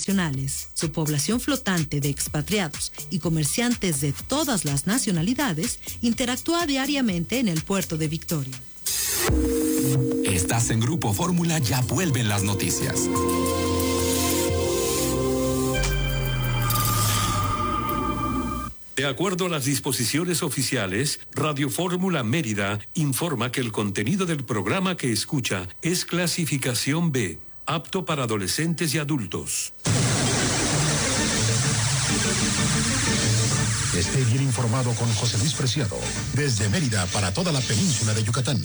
nacionales. Su población flotante de expatriados y comerciantes de todas las nacionalidades interactúa diariamente en el puerto de Victoria. Estás en Grupo Fórmula, ya vuelven las noticias. De acuerdo a las disposiciones oficiales, Radio Fórmula Mérida informa que el contenido del programa que escucha es clasificación B, apto para adolescentes y adultos. Esté bien informado con José Luis Preciado, desde Mérida para toda la península de Yucatán.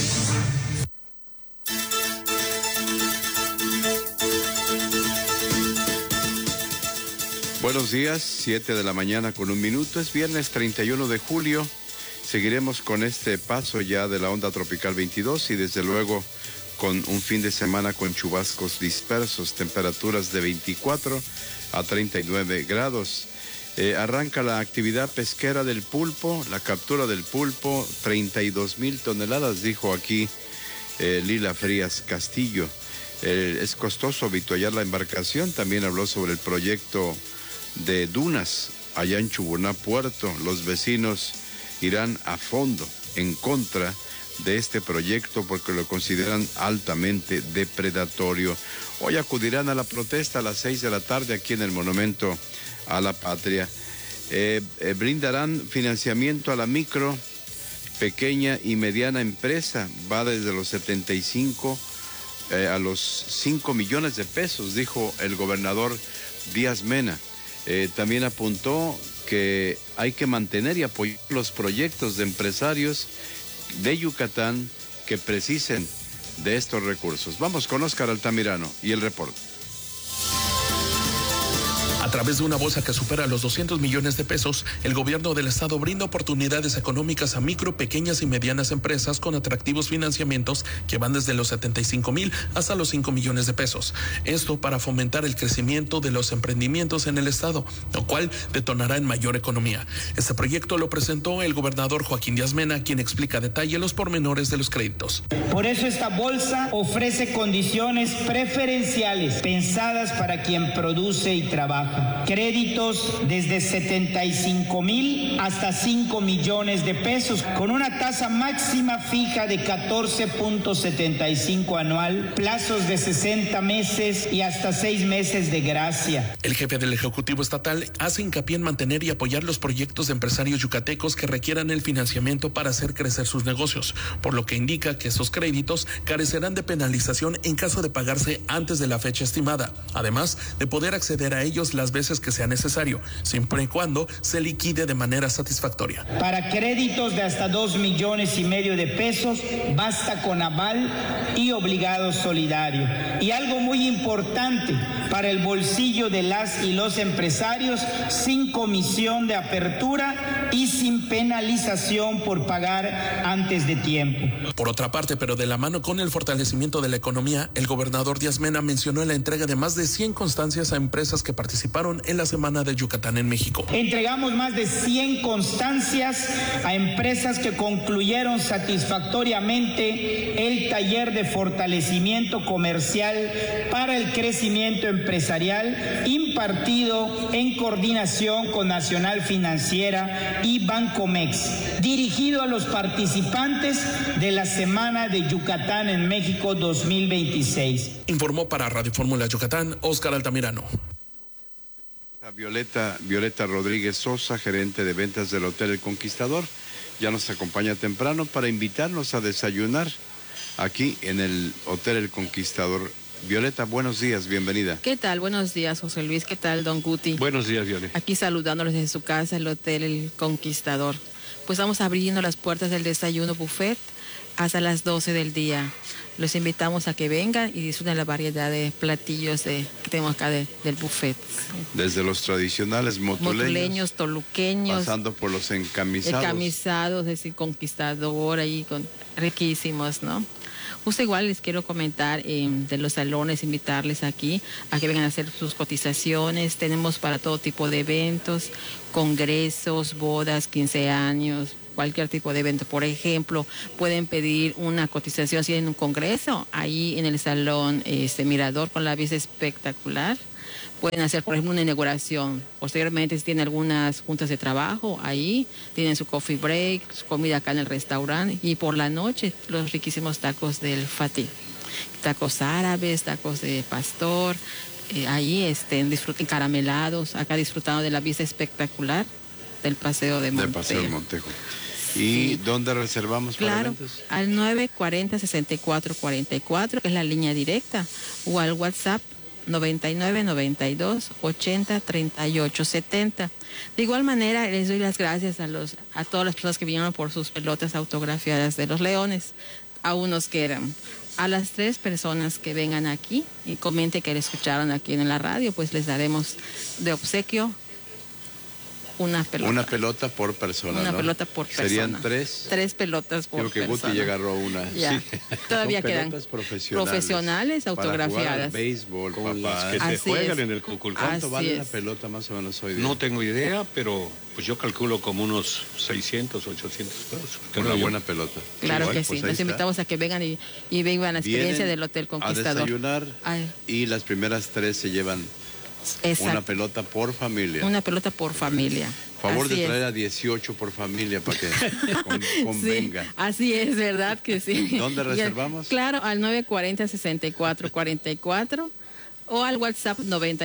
Buenos días, 7 de la mañana con 1 minuto, es viernes 31 de julio, seguiremos con este paso ya de la onda tropical 22 y desde luego con un fin de semana con chubascos dispersos, temperaturas de 24 a 39 grados. Arranca la actividad pesquera del pulpo, la captura del pulpo, 32,000 toneladas, dijo aquí Lila Frías Castillo. Es costoso avituallar la embarcación, también habló sobre el proyecto de dunas allá en Chubuná Puerto. Los vecinos irán a fondo en contra de este proyecto porque lo consideran altamente depredatorio. Hoy acudirán a la protesta a las 6 de la tarde aquí en el Monumento a la Patria. Brindarán financiamiento a la micro, pequeña y mediana empresa. Va desde los 75 a los 5 millones de pesos, dijo el gobernador Díaz Mena. También apuntó que hay que mantener y apoyar los proyectos de empresarios de Yucatán que precisen de estos recursos. Vamos con Óscar Altamirano y el reporte. A través de una bolsa que supera los 200 millones de pesos, el gobierno del estado brinda oportunidades económicas a micro, pequeñas y medianas empresas con atractivos financiamientos que van desde los 75,000 hasta los 5 millones de pesos. Esto para fomentar el crecimiento de los emprendimientos en el estado, lo cual detonará en mayor economía. Este proyecto lo presentó el gobernador Joaquín Díaz Mena, quien explica a detalle los pormenores de los créditos. Por eso esta bolsa ofrece condiciones preferenciales pensadas para quien produce y trabaja. Créditos desde 75,000 hasta 5 millones de pesos, con una tasa máxima fija de 14.75 anual, plazos de 60 meses y hasta 6 meses de gracia. El jefe del Ejecutivo Estatal hace hincapié en mantener y apoyar los proyectos de empresarios yucatecos que requieran el financiamiento para hacer crecer sus negocios, por lo que indica que esos créditos carecerán de penalización en caso de pagarse antes de la fecha estimada, además de poder acceder a ellos las veces que sea necesario, siempre y cuando se liquide de manera satisfactoria. Para créditos de hasta 2,5 millones de pesos, basta con aval y obligado solidario. Y algo muy importante, para el bolsillo de las y los empresarios, sin comisión de apertura y sin penalización por pagar antes de tiempo. Por otra parte, pero de la mano con el fortalecimiento de la economía, el gobernador Díaz Mena mencionó la entrega de más de 100 constancias a empresas que participaron en la Semana de Yucatán en México. Entregamos más de 100 constancias a empresas que concluyeron satisfactoriamente el taller de fortalecimiento comercial para el crecimiento empresarial impartido en coordinación con Nacional Financiera y Bancomex, dirigido a los participantes de la Semana de Yucatán en México 2026. Informó para Radio Fórmula Yucatán, Óscar Altamirano. Violeta Rodríguez Sosa, gerente de ventas del Hotel El Conquistador, ya nos acompaña temprano para invitarnos a desayunar aquí en el Hotel El Conquistador. Violeta, buenos días, bienvenida. ¿Qué tal? Buenos días, José Luis. ¿Qué tal, don Guti? Buenos días, Violeta. Aquí saludándoles desde su casa, el Hotel El Conquistador. Pues estamos abriendo las puertas del desayuno buffet hasta las 12 del día. Los invitamos a que vengan y disfruten la variedad de platillos que tenemos acá del buffet. Desde los tradicionales motuleños, toluqueños, pasando por los encamisados. Encamisados, es decir, conquistador, ahí con riquísimos, ¿no? Justo igual les quiero comentar de los salones, invitarles aquí a que vengan a hacer sus cotizaciones. Tenemos para todo tipo de eventos, congresos, bodas, 15 años, cualquier tipo de evento. Por ejemplo, pueden pedir una cotización si en un congreso, ahí en el salón Mirador con la vista espectacular. pueden hacer, por ejemplo, una inauguración. Posteriormente, si tienen algunas juntas de trabajo, ahí tienen su coffee break, su comida acá en el restaurante, y por la noche los riquísimos tacos del Fatih. Tacos árabes, tacos de pastor, ahí disfruten caramelados, acá disfrutando de la vista espectacular del Paseo de Montejo. Del Paseo de Montejo. ¿Y dónde reservamos para eventos? Al 940-6444, que es la línea directa, o al WhatsApp 9992-803870. De igual manera, les doy las gracias a todas las personas que vinieron por sus pelotas autografiadas de los Leones. A unos que eran. A las 3 personas que vengan aquí y comenten que le escucharon aquí en la radio, pues les daremos de obsequio una pelota. Una pelota por persona, Una pelota por persona. ¿Serían 3? 3 pelotas por persona. Creo que Guti ya agarró una. Ya. Sí. Todavía quedan pelotas profesionales autografiadas. Para jugar al béisbol, con papá. las que se juegan en el Cuculcán. ¿Cuánto vale una pelota más o menos hoy día? No tengo idea, pero pues yo calculo como unos 600, 800 pesos. Una buena pelota. Claro que pues sí. Los invitamos a que vengan y vivan la experiencia del Hotel Conquistador. A desayunar y las primeras 3 se llevan una pelota por familia. Una pelota por familia. Favor de traer a 18 por familia para que convenga. Sí, así es, ¿verdad que sí? ¿Dónde reservamos? Claro, al 940-6444 o al WhatsApp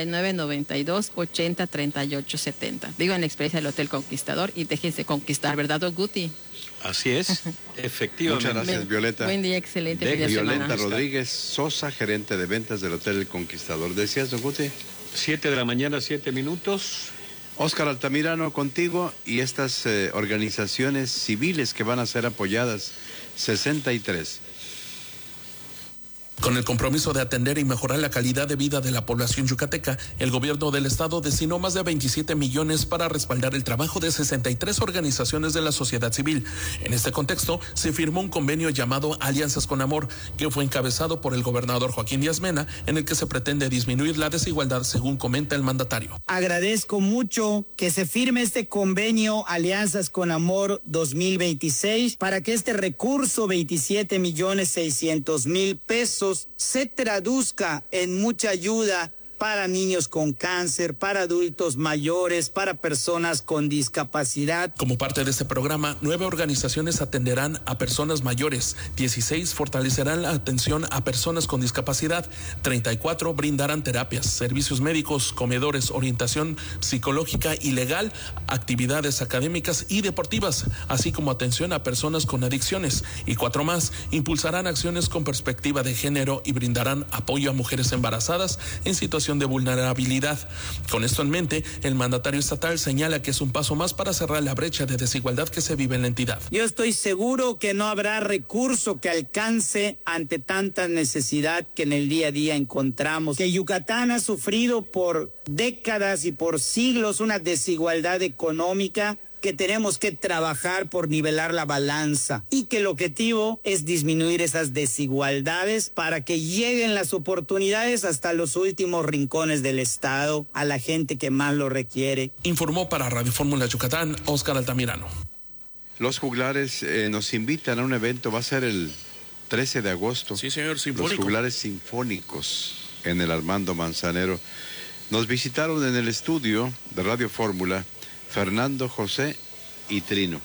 9992-803870. Vivan la experiencia del Hotel Conquistador y déjense conquistar, ¿verdad, don Guti? Así es, efectivamente. Muchas gracias, Violeta. Buen día, excelente fin de Violeta semana. Rodríguez Sosa, gerente de ventas del Hotel El Conquistador. ¿Decías, don Guti? 7 de la mañana, 7 minutos. Óscar Altamirano, contigo y estas organizaciones civiles que van a ser apoyadas, 63. Con el compromiso de atender y mejorar la calidad de vida de la población yucateca, el gobierno del estado destinó más de 27 millones para respaldar el trabajo de 63 organizaciones de la sociedad civil. En este contexto, se firmó un convenio llamado Alianzas con Amor, que fue encabezado por el gobernador Joaquín Díaz Mena, en el que se pretende disminuir la desigualdad, según comenta el mandatario. Agradezco mucho que se firme este convenio Alianzas con Amor 2026 para que este recurso, 27.600.000 pesos, se traduzca en mucha ayuda para niños con cáncer, para adultos mayores, para personas con discapacidad. Como parte de este programa, 9 organizaciones atenderán a personas mayores, 16 fortalecerán la atención a personas con discapacidad, 34 brindarán terapias, servicios médicos, comedores, orientación psicológica y legal, actividades académicas y deportivas, así como atención a personas con adicciones, y 4 más impulsarán acciones con perspectiva de género y brindarán apoyo a mujeres embarazadas en situación de vulnerabilidad. Con esto en mente, el mandatario estatal señala que es un paso más para cerrar la brecha de desigualdad que se vive en la entidad. Yo estoy seguro que no habrá recurso que alcance ante tanta necesidad que en el día a día encontramos. Que Yucatán ha sufrido por décadas y por siglos una desigualdad económica que tenemos que trabajar por nivelar la balanza y que el objetivo es disminuir esas desigualdades para que lleguen las oportunidades hasta los últimos rincones del estado a la gente que más lo requiere. Informó para Radio Fórmula Yucatán, Óscar Altamirano. Los juglares nos invitan a un evento, va a ser el 13 de agosto. Sí, señor, sinfónico. Los juglares sinfónicos en el Armando Manzanero. Nos visitaron en el estudio de Radio Fórmula Fernando, José y Trino,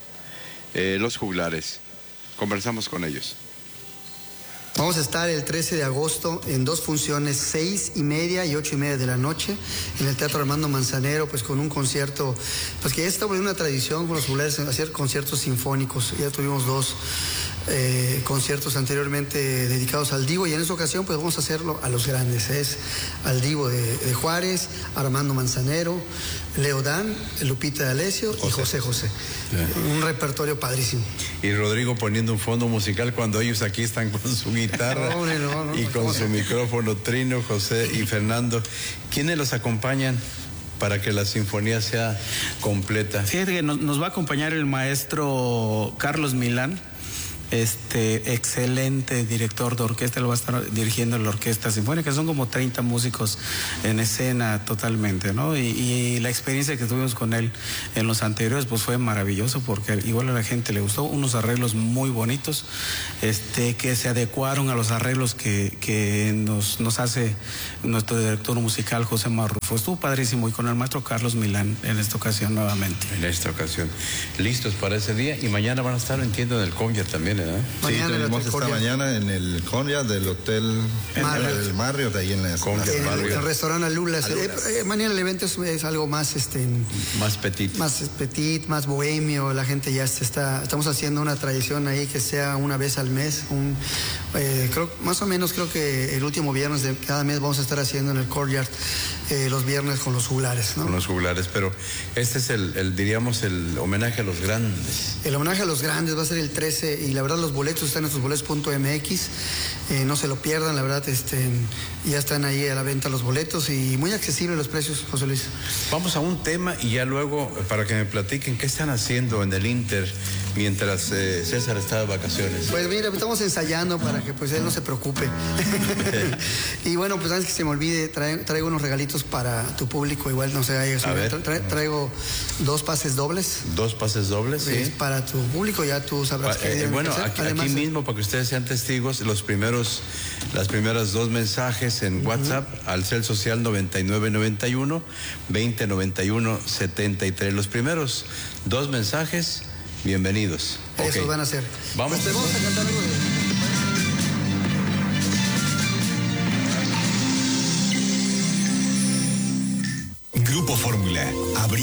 los juglares. Conversamos con ellos. Vamos a estar el 13 de agosto en 2 funciones, 6:30 y 8:30 de la noche, en el Teatro Armando Manzanero, pues con un concierto, pues que ya está volviendo una tradición con los juglares hacer conciertos sinfónicos. Ya tuvimos 2 conciertos anteriormente dedicados al Divo, y en esta ocasión pues vamos a hacerlo a los grandes, es al Divo de Juárez, Armando Manzanero, Leodán, Lupita D'Alessio y José José. Un repertorio padrísimo. Y Rodrigo poniendo un fondo musical cuando ellos aquí están con su guitarra y con su micrófono. Trino, José y Fernando. ¿Quiénes los acompañan para que la sinfonía sea completa? Fíjate que nos va a acompañar el maestro Carlos Milán, excelente director de orquesta, lo va a estar dirigiendo la Orquesta Sinfónica, son como 30 músicos en escena totalmente, ¿no? Y la experiencia que tuvimos con él en los anteriores pues fue maravilloso, porque igual a la gente le gustó, unos arreglos muy bonitos, que se adecuaron a los arreglos que nos hace nuestro director musical José Marrufo. Estuvo padrísimo, y con el maestro Carlos Milán en esta ocasión nuevamente. En esta ocasión. Listos para ese día, y mañana van a estar, entiendo, en el Convia también, ¿verdad? Sí, tenemos esta mañana en el Convia del Hotel Marriott, ahí en el restaurante Alulas. Mañana el evento es algo más más petit. Más petit, más bohemio. La gente ya estamos haciendo una tradición ahí que sea una vez al mes. Creo que el último viernes de cada mes vamos a estar haciendo en el Courtyard los viernes con los juglares, ¿no? Con los juglares, pero este es diríamos, el homenaje a los grandes. El homenaje a los grandes va a ser el 13, y la verdad los boletos están en nuestros.boletos.mx. No se lo pierdan, la verdad, ya están ahí a la venta los boletos, y muy accesibles los precios, José Luis. Vamos a un tema y ya luego para que me platiquen qué están haciendo en el Inter mientras César está de vacaciones. Pues mira, estamos ensayando para que pues él no se preocupe. Y bueno, pues antes que se me olvide, traigo unos regalitos para tu público, igual no sé, traigo 2 pases dobles. 2 pases dobles, sí. Para tu público, ya tú sabrás qué bueno, aquí mismo, para que ustedes sean testigos, las primeras 2 mensajes en WhatsApp al cel social 9991 2091 73. Los primeros 2 mensajes, bienvenidos. Esos van a ser. Vamos. Pues vamos a cantar algo Grupo Fórmula.